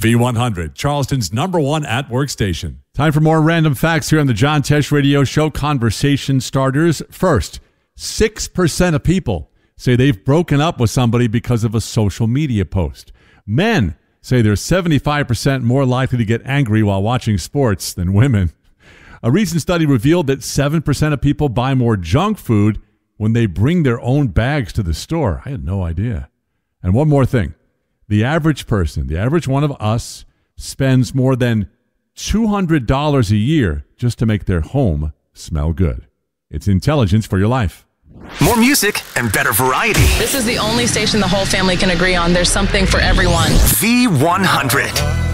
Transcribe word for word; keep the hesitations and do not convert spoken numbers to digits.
V one hundred, Charleston's number one at-work station. Time for more random facts here on the John Tesh Radio Show. Conversation starters. First, six percent of people say they've broken up with somebody because of a social media post. Men say they're seventy-five percent more likely to get angry while watching sports than women. A recent study revealed that seven percent of people buy more junk food when they bring their own bags to the store. I had no idea. And one more thing. The average person, the average one of us, spends more than two hundred dollars a year just to make their home smell good. It's intelligence for your life. More music and better variety. This is the only station the whole family can agree on. There's something for everyone. V one hundred.